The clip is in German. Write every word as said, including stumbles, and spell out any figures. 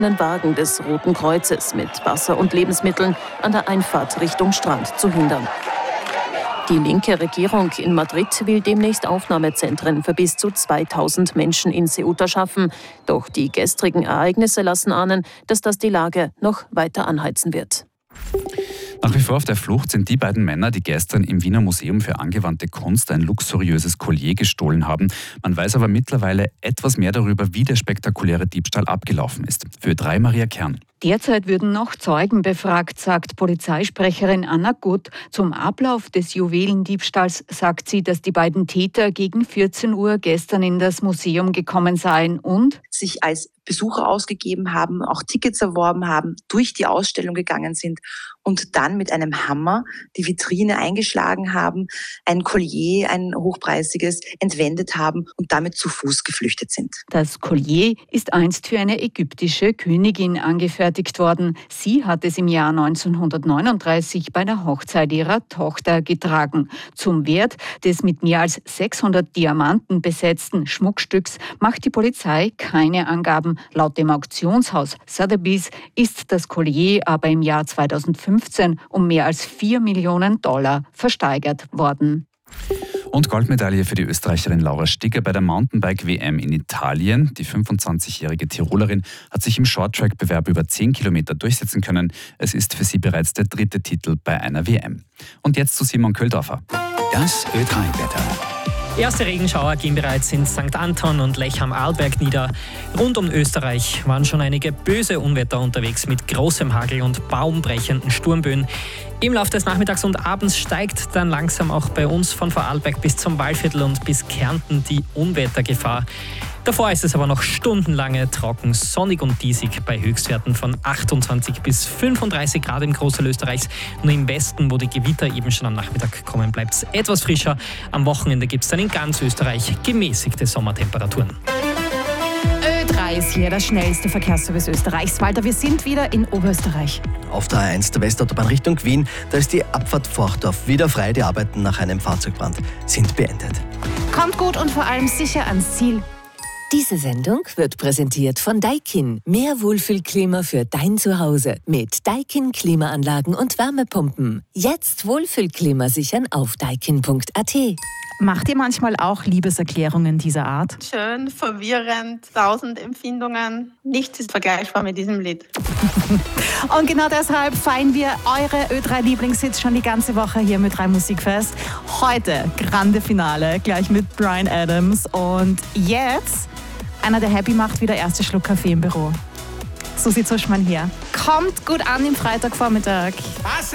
einen Wagen des Roten Kreuzes mit Wasser und Lebensmitteln an der Einfahrt Richtung Strand zu hindern. Die linke Regierung in Madrid will demnächst Aufnahmezentren für bis zu zweitausend Menschen in Ceuta schaffen. Doch die gestrigen Ereignisse lassen ahnen, dass das die Lage noch weiter anheizen wird. Nach wie vor auf der Flucht sind die beiden Männer, die gestern im Wiener Museum für angewandte Kunst ein luxuriöses Collier gestohlen haben. Man weiß aber mittlerweile etwas mehr darüber, wie der spektakuläre Diebstahl abgelaufen ist. Für drei Maria Kern. Derzeit würden noch Zeugen befragt, sagt Polizeisprecherin Anna Gutt. Zum Ablauf des Juwelendiebstahls sagt sie, dass die beiden Täter gegen vierzehn Uhr gestern in das Museum gekommen seien und sich als Besucher ausgegeben haben, auch Tickets erworben haben, durch die Ausstellung gegangen sind und dann mit einem Hammer die Vitrine eingeschlagen haben, ein Collier, ein hochpreisiges, entwendet haben und damit zu Fuß geflüchtet sind. Das Collier ist einst für eine ägyptische Königin angefertigt worden. Sie hat es im Jahr neunzehnhundertneununddreißig bei der Hochzeit ihrer Tochter getragen. Zum Wert des mit mehr als sechshundert Diamanten besetzten Schmuckstücks macht die Polizei keine Angaben. Laut dem Auktionshaus Sotheby's ist das Collier aber im Jahr zweitausendfünfzehn um mehr als vier Millionen Dollar versteigert worden. Und Goldmedaille für die Österreicherin Laura Stigger bei der Mountainbike-W M in Italien. Die fünfundzwanzigjährige Tirolerin hat sich im Shorttrack-Bewerb über zehn Kilometer durchsetzen können. Es ist für sie bereits der dritte Titel bei einer W M. Und jetzt zu Simon Köldorfer. Das Ö drei Wetter. Erste Regenschauer gehen bereits in Sankt Anton und Lech am Arlberg nieder. Rund um Österreich waren schon einige böse Unwetter unterwegs mit großem Hagel und baumbrechenden Sturmböen. Im Laufe des Nachmittags und Abends steigt dann langsam auch bei uns von Vorarlberg bis zum Waldviertel und bis Kärnten die Unwettergefahr. Davor ist es aber noch stundenlange trocken, sonnig und diesig bei Höchstwerten von achtundzwanzig bis fünfunddreißig Grad im Großteil Österreichs. Nur im Westen, wo die Gewitter eben schon am Nachmittag kommen, bleibt es etwas frischer. Am Wochenende gibt es dann in ganz Österreich gemäßigte Sommertemperaturen. Ö drei ist hier das schnellste Verkehrsservice Österreichs. Walter, wir sind wieder in Oberösterreich. Auf der A eins der Westautobahn Richtung Wien, da ist die Abfahrt Forchdorf wieder frei. Die Arbeiten nach einem Fahrzeugbrand sind beendet. Kommt gut und vor allem sicher ans Ziel. Diese Sendung wird präsentiert von Daikin. Mehr Wohlfühlklima für dein Zuhause mit Daikin Klimaanlagen und Wärmepumpen. Jetzt Wohlfühlklima sichern auf daikin punkt a t. Macht ihr manchmal auch Liebeserklärungen dieser Art? Schön, verwirrend, tausend Empfindungen. Nichts ist vergleichbar mit diesem Lied. Und genau deshalb feiern wir eure Ö drei Lieblingshits schon die ganze Woche hier mit Ö drei Musikfest. Heute Grande Finale, gleich mit Bryan Adams. Und jetzt einer, der happy macht, wie der erste Schluck Kaffee im Büro. Susi Zuschmann hier. Kommt gut an im Freitagvormittag.